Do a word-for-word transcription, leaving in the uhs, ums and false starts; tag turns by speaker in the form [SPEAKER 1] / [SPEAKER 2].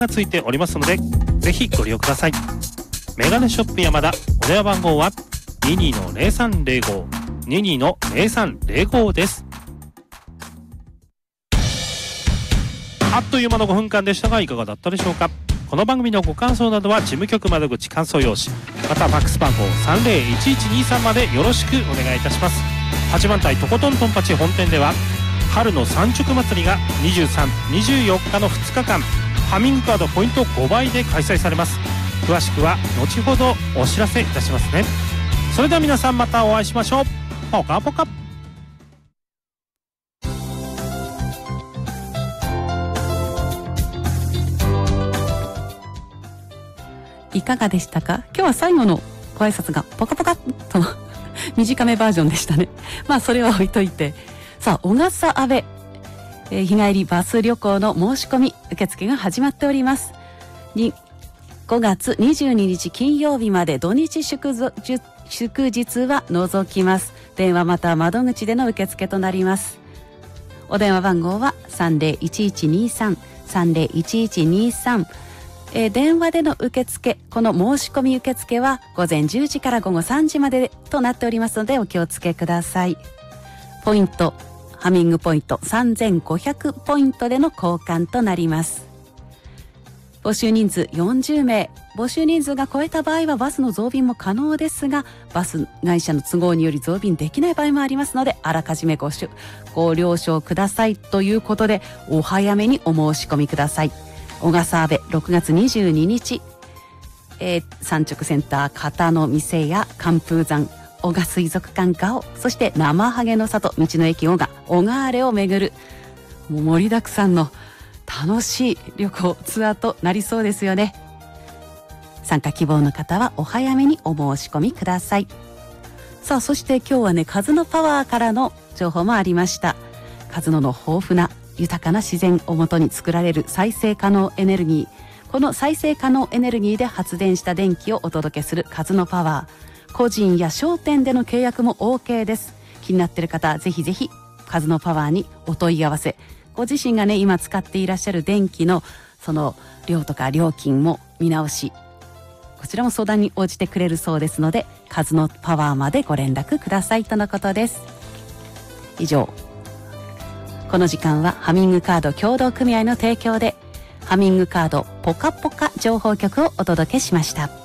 [SPEAKER 1] がついておりますので、ぜひご利用ください。メガネショップ山田、お電話番号は にじゅうにのゼロさんゼロご にじゅうにのゼロさんゼロご です。あっという間のごふんかんでしたが、いかがだったでしょうか。この番組のご感想などは事務局窓口感想用紙、またファックス番号さんゼロいちいちにさんまでよろしくお願いいたします。八幡平とことんとんパチ本店では春の産直祭りがにじゅうさん、にじゅうよっかのふつかかん、ハミングカードポイントごばいで開催されます。詳しくは後ほどお知らせいたしますね。それでは皆さんまたお会いしましょう。ポカポカ。
[SPEAKER 2] いかがでしたか。今日は最後のご挨拶がポカポカっと短めバージョンでしたね。まあそれは置いといて、さあ小笠阿部、えー、日帰りバス旅行の申し込み受付が始まっております。にごがつにじゅうににち金曜日まで、土日祝日祝日は除きます。電話または窓口での受付となります。お電話番号はさんゼロいちいちにさん さんゼロいちいちにさん、えー、電話での受付、この申し込み受付は午前じゅうじから午後さんじまでとなっておりますので、お気をつけください。ポイント、ハミングポイントさんぜんごひゃくポイントでの交換となります。募集人数よんじゅうめい、募集人数が超えた場合はバスの増便も可能ですが、バス会社の都合により増便できない場合もありますので、あらかじめごしゅご了承くださいということで、お早めにお申し込みください。小笠阿部ろくがつにじゅうににち、えー、産直センター片の店や寒風山、小賀水族館ガオ、そして生ハゲの里、道の駅小賀、小川あれを巡る、もう盛りだくさんの楽しい旅行ツアーとなりそうですよね。参加希望の方はお早めにお申し込みください。さあ、そして今日はね、カズノパワーからの情報もありました。カズノの豊富な豊かな自然をもとに作られる再生可能エネルギー、この再生可能エネルギーで発電した電気をお届けするカズノパワー、個人や商店での契約も OK です。気になっている方はぜひぜひカズノパワーにお問い合わせ、ご自身がね今使っていらっしゃる電気のその量とか料金も見直し、こちらも相談に応じてくれるそうですので、カズノパワーまでご連絡くださいとのことです。以上、この時間はハミングカード協同組合の提供でハミングカードポカポカ情報局をお届けしました。